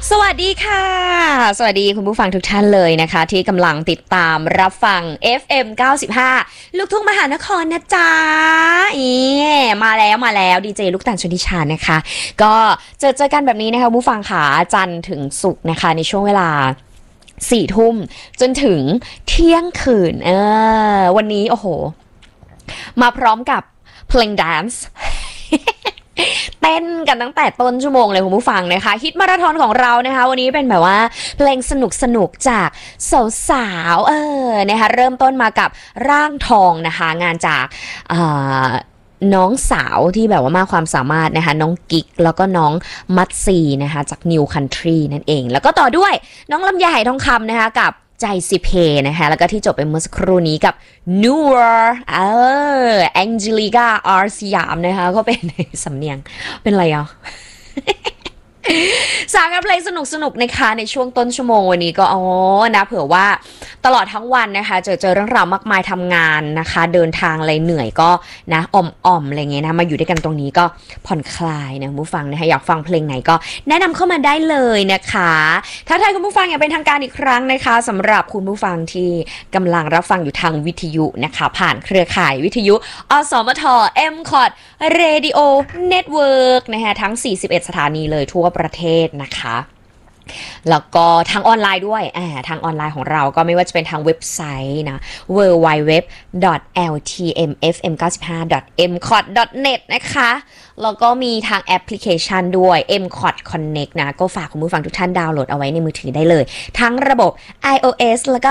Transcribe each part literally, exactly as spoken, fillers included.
สวัสดีค่ะสวัสดีคุณผู้ฟังทุกท่านเลยนะคะที่กำลังติดตามรับฟัง เอฟ เอ็ม เก้าสิบห้า ลูกทุ่งมหานครนะจ๊ะอีมาแล้วมาแล้วดีเจลูกตาลชนทิชานะคะก็เจอเจอกันแบบนี้นะคะคุณผู้ฟังค่ะจันทร์ถึงศุกร์นะคะในช่วงเวลาสี่ทุ่มจนถึงเที่ยงคืนเออวันนี้โอ้โหมาพร้อมกับเพลงแดนซ์ เต้นกันตั้งแต่ต้นชั่วโมงเลยคุณผู้ฟังนะคะฮิตมาราธอนของเรานะคะวันนี้เป็นแบบว่าเพลงสนุกสนุกจากสาวๆเออนะคะเริ่มต้นมากับร่างทองนะคะงานจากน้องสาวที่แบบว่ามากความสามารถนะคะน้องกิ๊กแล้วก็น้องมัตซีนะคะจาก New Country นั่นเองแล้วก็ต่อด้วยน้องลำไยไหทองคำนะคะกับใจสิเพนะคะแล้วก็ที่จบไปเมื่อสักครู่นี้กับ Newer เออแองเจลิก้าอาร์สยามนะคะก็เป็นสำเนียงเป็นอะไรอ่ะ สามเพลงสนุกสนุกนะคะในช่วงต้นชั่วโมงวันนี้ก็อ๋อนะเผื่อว่าตลอดทั้งวันนะคะเจอเจอเรื่องราวมากมายทำงานนะคะเดินทางอะไรเหนื่อยก็นะอ่อมๆอะไรเงี้ยนะมาอยู่ด้วยกันตรงนี้ก็ผ่อนคลายนะผู้ฟังนะคะอยากฟังเพลงไหนก็แนะนำเข้ามาได้เลยนะคะถ้าใครคุณผู้ฟังอยากเป็นทางการอีกครั้งนะคะสำหรับคุณผู้ฟังที่กำลังรับฟังอยู่ทางวิทยุนะคะผ่านเครือข่ายวิทยุอสมท เอ็ม คอท Radio Network นะคะทั้งสี่สิบเอ็ดสถานีเลยทั่วประเทศนะคะแล้วก็ทางออนไลน์ด้วยอ่าทางออนไลน์ของเราก็ไม่ว่าจะเป็นทางเว็บไซต์นะ ดับเบิลยู ดับเบิลยู ดับเบิลยู ดับเบิลยู ดอท แอล ที เอ็ม เอฟ เอ็ม เก้าสิบห้า ดอท เอ็ม คอท ดอท เน็ต นะคะแล้วก็มีทางแอปพลิเคชันด้วย เอ็ม คอท Connect นะก็ฝากคุณผู้ฟังทุกท่านดาวน์โหลดเอาไว้ในมือถือได้เลยทั้งระบบ iOS แล้วก็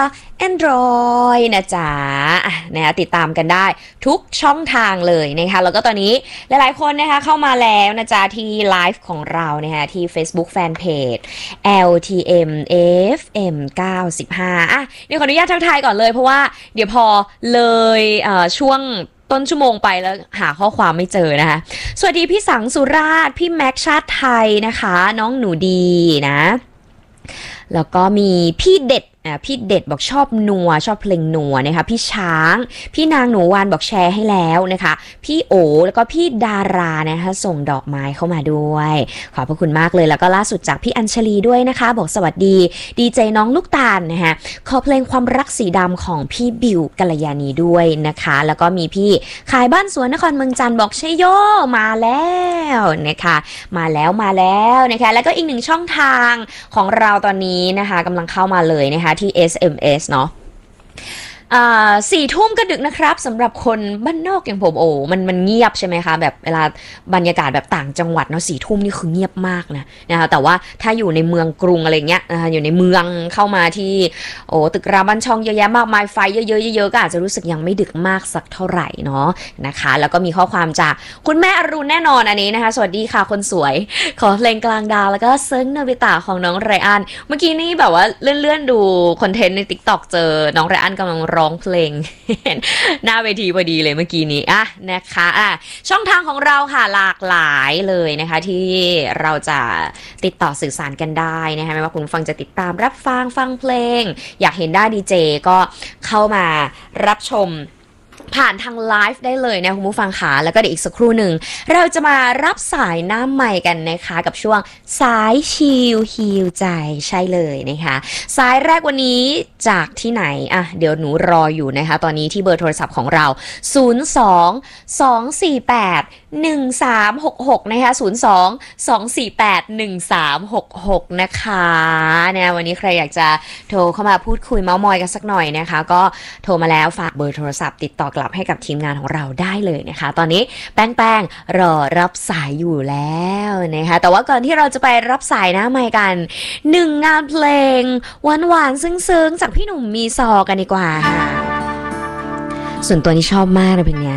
Android นะจ๊ะนะติดตามกันได้ทุกช่องทางเลยนะคะแล้วก็ตอนนี้หลายๆคนนะคะเข้ามาแล้วนะจ๊ะที่ไลฟ์ของเรานะคะที่ Facebook Fanpage แอล ที เอ็ม เอฟ เอ็ม เก้าสิบห้า อ่ะเดี๋ยวขออนุญาตทักทายก่อนเลยเพราะว่าเดี๋ยวพอเลยเอ่อช่วงต้นชั่วโมงไปแล้วหาข้อความไม่เจอนะคะสวัสดีพี่สังสุราษฎร์พี่แม็กชาติไทยนะคะน้องหนูดีนะแล้วก็มีพี่เด็ดอ่ะพี่เด็ดบอกชอบนัวชอบเพลงนัวนะคะพี่ช้างพี่นางหนูวานบอกแชร์ให้แล้วนะคะพี่โอแล้วก็พี่ดารานะคะส่งดอกไม้เข้ามาด้วยขอบพระคุณมากเลยแล้วก็ล่าสุดจากพี่อัญชลีด้วยนะคะบอกสวัสดีดีเจน้องลูกตาลนะคะขอเพลงความรักสีดำของพี่บิวกัลยาณีด้วยนะคะแล้วก็มีพี่ขายบ้านสวนนครเมืองจันทร์บอกเชยโยมาแล้วนะคะมาแล้วมาแล้วนะคะแล้วก็อีกหนึ่งช่องทางของเราตอนนี้นะคะกำลังเข้ามาเลยนะคะที่ เอส เอ็ม เอส เนาะสี่ทุ่มก็ดึกนะครับสำหรับคนบ้านนอกอย่างผมโอ้มันมันเงียบใช่ไหมคะแบบเวลาบรรยากาศแบบต่างจังหวัดเนาะสี่ทุ่มนี่คือเงียบมากนะนะคะแต่ว่าถ้าอยู่ในเมืองกรุงอะไรเงี้ยนะคะอยู่ในเมืองเข้ามาที่โอ้ตึกรามบ้านช่องเยอะแยะมากมายไฟเยอะๆเยอะๆก็อาจจะรู้สึกยังไม่ดึกมากสักเท่าไหร่เนาะนะคะแล้วก็มีข้อความจากคุณแม่อรุณแน่นอนอันนี้นะคะสวัสดีค่ะคนสวยขอเพลงกลางดาวแล้วก็เซิร์งนาวิตาของน้องไรอันเมื่อกี้นี่แบบว่าเลื่อนๆดูคอนเทนต์ใน TikTok เจอน้องไรอันกำลังร้องเพลงหน้าเวทีพอดีเลยเมื่อกี้นี้อ่ะนะคะอ่ะช่องทางของเราค่ะหลากหลายเลยนะคะที่เราจะติดต่อสื่อสารกันได้นะคะไม่ว่าคุณฟังจะติดตามรับฟังฟังเพลงอยากเห็นได้ดีเจก็เข้ามารับชมผ่านทางไลฟ์ได้เลยนะคุณผู้ฟังค่ะแล้วก็เดี๋ยวอีกสักครู่หนึ่งเราจะมารับสายหน้าใหม่กันนะคะกับช่วงสายชิลฮีลใจใช่เลยนะคะสายแรกวันนี้จากที่ไหนอ่ะเดี๋ยวหนูรออยู่นะคะตอนนี้ที่เบอร์โทรศัพท์ของเราศูนย์ สอง สอง สี่ แปด หนึ่ง สาม หก หกนะคะศูนย์ สอง สอง สี่ แปด หนึ่ง สาม หก หกนะคะเนี่ยวันนี้ใครอยากจะโทรเข้ามาพูดคุยเม้ามอยกันสักหน่อยนะคะก็โทรมาแล้วฝากเบอร์โทรศัพท์ติดต่อกลับให้กับทีมงานของเราได้เลยนะคะตอนนี้แป้งแป้งรอรับสายอยู่แล้วนะคะแต่ว่าก่อนที่เราจะไปรับสายหน้าไมค์กันหนึ่งงานเพลงหวานๆซึ้งๆจากพี่หนุ่มมีซอกันดีกว่าค่ะส่วนตัวนี้ชอบมากเลยเพลงนี้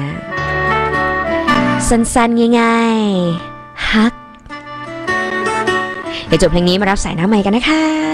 สั้นๆง่ายๆฮักเดี๋ยวจบเพลงนี้มารับสายหน้าไมค์กันนะคะ